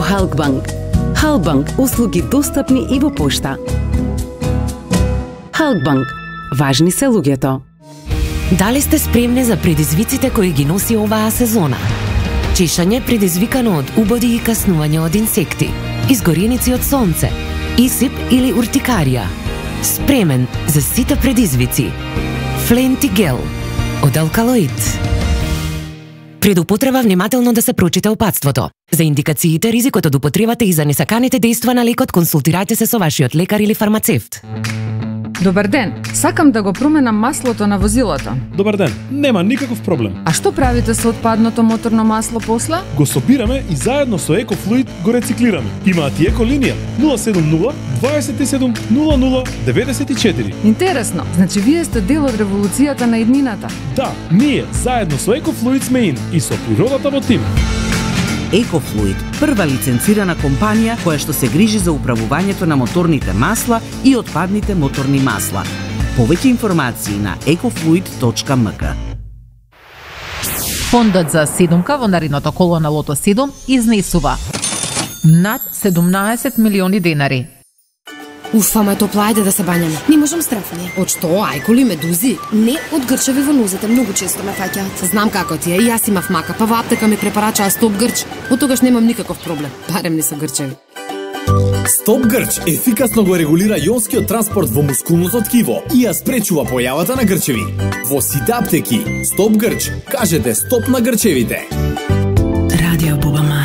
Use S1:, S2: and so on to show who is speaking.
S1: Halkbank. Halkbank услуги достапни и во пошта. Halkbank. Важни се луѓето.
S2: Дали сте спремни за предизвиците кои ги носи оваа сезона? Чешање предизвикано од убоди и каснување од инсекти, изгореници од сонце, исип или уртикарија. Спремен за сите предизвици. Флентигел од алкалоид. Пред употреба внимателно да се прочита упатството. За индикациите, ризикот од употребата и за несаканите дејства на лекот, консултирајте се со вашиот лекар или фармацевт.
S3: Добар ден, сакам да го променам маслото на возилото.
S4: Добар ден, нема никаков проблем.
S3: А што правите со отпадното моторно масло после?
S4: Го собираме и заедно со EcoFluid го рециклираме. Имаат и еколинија 070 27 00 94.
S3: Интересно, значи вие сте дел од револуцијата на иднината.
S4: Да, ние заедно со EcoFluid сме ин и со природата во тим.
S5: EcoFluid, прва лиценцирана компанија која што се грижи за управувањето на моторните масла и отпадните моторни масла. Повеќе информации на ecofluid.mk.
S6: Фондот за седумка во наредното коло на Лото 7 изнесува над 17 милиони денари.
S7: Уф, ама е топло, ајде да се бањаме. Не можам страфање. Од што? Ајколи, медузи? Не, од грчеви во нозете, многу често ме фаќаат. Знам како ти е, и јас имав мака, па во аптека ми препарачаа Стоп Грч. Од тогаш немам никаков проблем, барем не со грчеви.
S8: Стоп Грч ефикасно го регулира јонскиот транспорт во мускулното ткиво и ја спречува појавата на грчеви. Во сите аптеки, Стоп Грч, кажете стоп на грчевите.
S1: Радио Бубама.